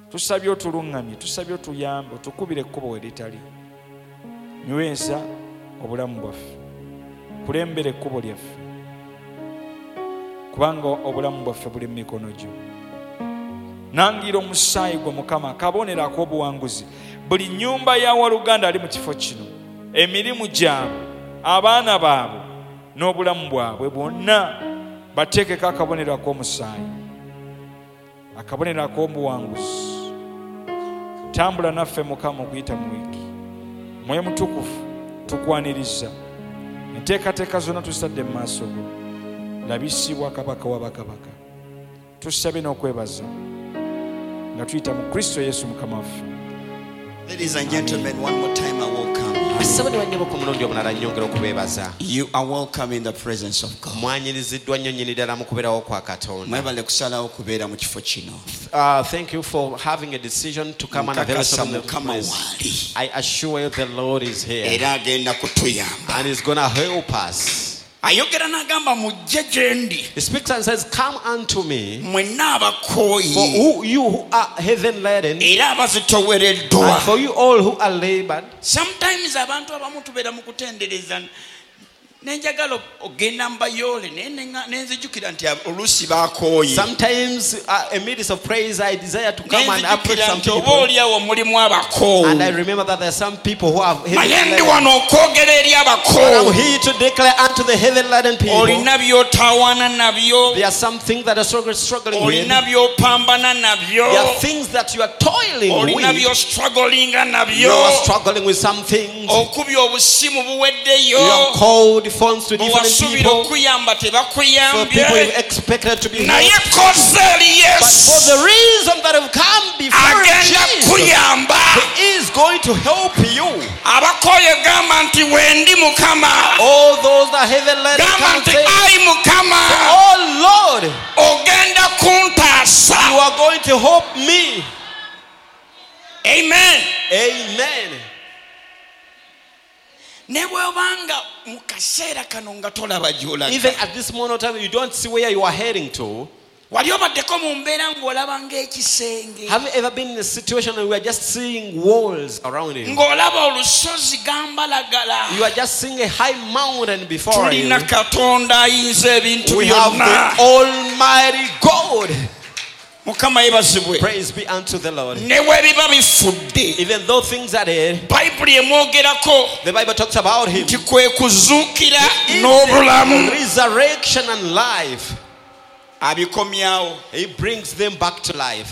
tusabye otulungamye, tusabye otuyambe, otukubire ekkubo we litali. Nyweza obulamu bwaffe, kulembera ekkubo lyaffe, kubanga obulamu bwaffe buli mu mikono gyo. Nangira omusaayi gwe Mukama akabonero ak'obuwanguzi buli nnyumba ya waluganda ali mu kifo kino, emirimu gyabwe, abaana baabwe n'obulamu bwabwe bwonna bateekeko akabonero ak'omusaayi, akabonero ak'obuwanguzi. Tambula naffe Mukama okuyita mu wiiki. Mwoyo Mutukuvu tukwaniriza enteekateeka zonna tusadde mu maaso go, labisibwa kabaka wa bakabaka. Tusabe n'okwebaza nga tuyita mu Kristo Yesu Mukama waffe. Ladies and gentlemen, one more time I welcome. You are welcome in the presence of God. Thank you for having a decision to come and avail yourself in the place. I assure you the Lord is here and He's going to help us. He speaks and says, come unto me, for you who are heaven laden, and for you all who are labored. Sometimes abantu abamu tubeera mu kutendereza nenjagala ogenda mbayole nenzijukira nti olusi bakooye. Sometimes amidst of praise I desire to come and approach some people, and I remember that there are some people who have heaven laden. I'm here to declare unto the heaven laden people, there are some things that are struggling with, there are things that you are toiling with, you are struggling with some things, you have called the phones to different people, so people expected to be helped. But for the reason that have come before Jesus, He is going to help you. All those that heaven let come say, oh Lord, you are going to help me. Amen. Amen. Even at this moment of time, you don't see where you are heading to. Have you ever been in a situation where you are just seeing walls around you? You are just seeing a high mountain before you. We have the Almighty God. Praise be unto the Lord. Even though things are dead, the Bible talks about Him. Resurrection and life. He brings them back to life.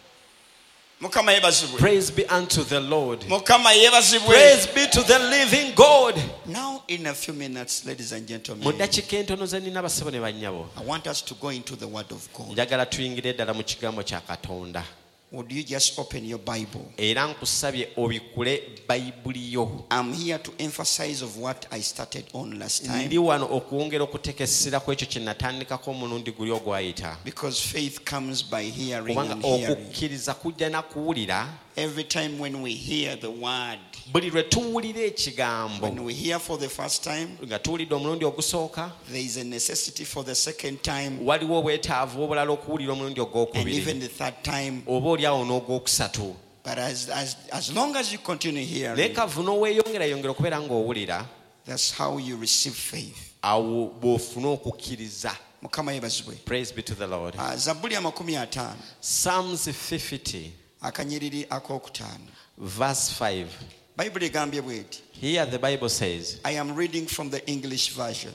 Praise be unto the Lord. Praise be to the living God. Now in a few minutes, ladies and gentlemen, I want us to go into the Word of God. Would you just open your Bible? I'm here to emphasize of what I started on last time. Because faith comes by hearing and hearing. Every time when we hear the word, when we hear for the first time, there is a necessity for the second time, and even the third time. But as long as you continue hearing, that's how you receive faith. Praise be to the Lord. Psalms 50, verse 5. Here the Bible says, I am reading from the English version.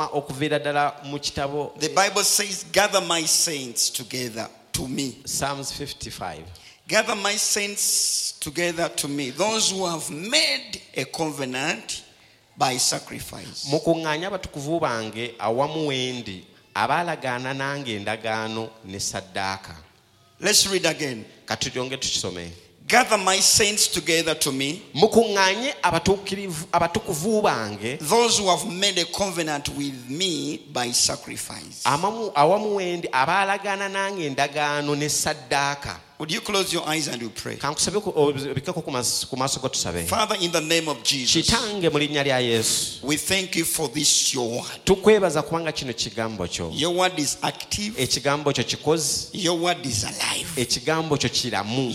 The Bible says, gather my saints together to me. Psalms 55. Gather my saints together to me, those who have made a covenant by sacrifice. Let's read again. Gather my saints together to me, those who have made a covenant with me by sacrifice. Would you close your eyes and you pray? Father, in the name of Jesus, we thank you for this, your word. Your word is active. Your word is alive.